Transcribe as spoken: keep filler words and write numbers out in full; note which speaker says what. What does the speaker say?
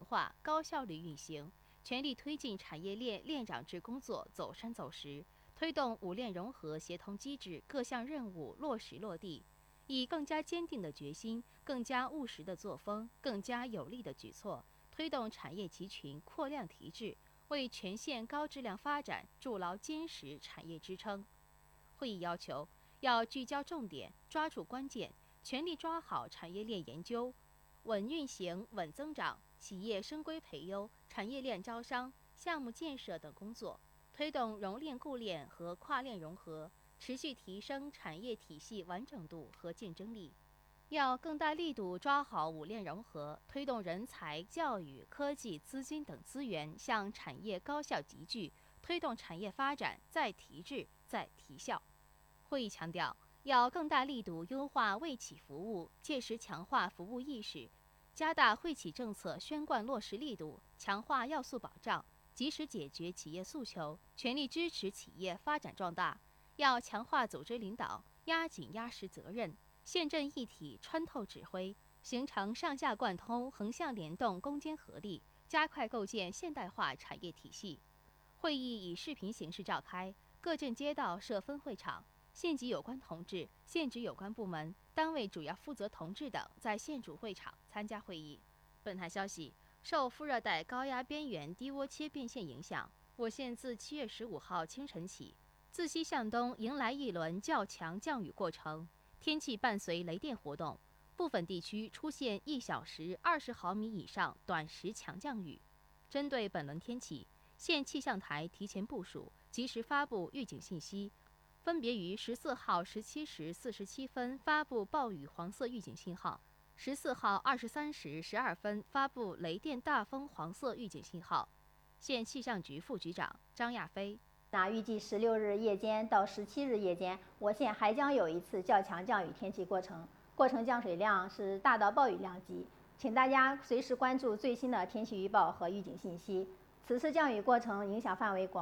Speaker 1: 化、高效率运行，全力推进产业链链长制工作走深走实，推动五链融合协同机制各项任务落实落地，以更加坚定的决心、更加务实的作风、更加有力的举措，推动产业集群扩量提质，为全县高质量发展筑牢坚实产业支撑。会议要求，要聚焦重点，抓住关键，全力抓好产业链研究、稳运行、稳增长、企业深规培优、产业链招商、项目建设等工作，推动融链固链和跨链融合，持续提升产业体系完整度和竞争力。要更大力度抓好五链融合，推动人才、教育、科技、资金等资源向产业高效集聚，推动产业发展再提质、再提效。会议强调，要更大力度优化卫企服务，切实强化服务意识，加大惠企政策宣贯落实力度，强化要素保障，及时解决企业诉求，全力支持企业发展壮大。要强化组织领导，压紧压实责任，县镇一体穿透指挥，形成上下贯通、横向联动攻坚合力，加快构建现代化产业体系。会议以视频形式召开，各镇街道设分会场，县级有关同志、县直有关部门、单位主要负责同志等在县主会场参加会议。本台消息，受副热带高压边缘低涡切变现影响，我县自七月十五号清晨起，自西向东迎来一轮较强降雨过程，天气伴随雷电活动，部分地区出现一小时二十毫米以上短时强降雨。针对本轮天气，县气象台提前部署，及时发布预警信息，分别于十四号十七时四十七分发布暴雨黄色预警信号，十四号二十三时十二分发布雷电大风黄色预警信号。县气象局副局长张亚飞。
Speaker 2: 那预计十六日夜间到十七日夜间，我县还将有一次较强降雨天气过程，过程降水量是大到暴雨量级，请大家随时关注最新的天气预报和预警信息。此次降雨过程影响范围广。